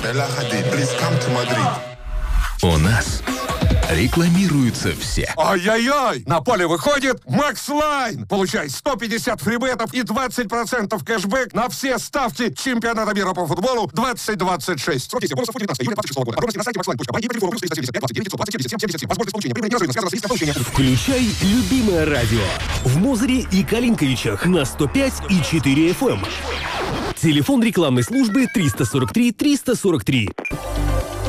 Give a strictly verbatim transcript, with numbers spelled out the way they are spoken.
У нас рекламируются все. Ай-яй-яй! На поле выходит Макс Лайн. Получай сто пятьдесят фрибетов и двадцать процентов кэшбэк на все ставки чемпионата мира по футболу двадцать двадцать шесть. Сроки действия бонусов девятнадцатого июля двадцать шестого года. Подробности на сайте макслайн точка бай и по телефону плюс триста семьдесят пять двадцать девять сто двадцать семьдесят семь семьдесят семь. Возможность получения прибыли неразрывно связана с риском получения. Включай любимое радио в Мозыре и Калинковичах на сто пять и четыре эф эм. Телефон рекламной службы триста сорок три триста сорок три.